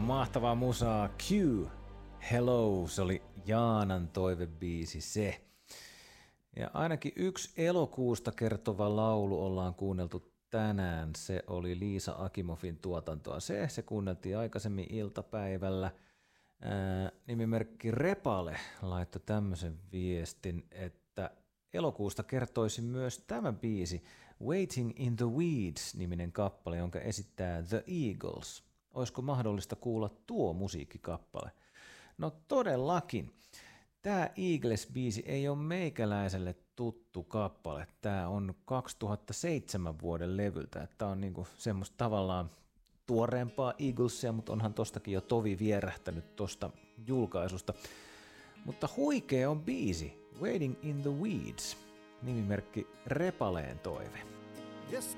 mahtavaa musaa. Q, Hello, se oli Jaanan toivebiisi se. Ja ainakin yksi elokuusta kertova laulu ollaan kuunneltu tänään. Se oli Liisa Akimovin tuotantoa. Se kuunneltiin aikaisemmin iltapäivällä. Nimimerkki Repale laittoi tämmöisen viestin, että elokuusta kertoisin myös tämä biisi Waiting in the Weeds-niminen kappale, jonka esittää The Eagles. Olisiko mahdollista kuulla tuo musiikkikappale? No todellakin. Tämä Eagles-biisi ei ole meikäläiselle tuttu kappale. Tämä on 2007 vuoden levyltä. Tämä on niinku semmoista tavallaan tuoreempaa Eaglesia, mutta onhan tostakin jo tovi vierähtänyt tosta julkaisusta. Mutta huikea on biisi, Waiting in the Weeds, nimimerkki Repaleen toive. Yes,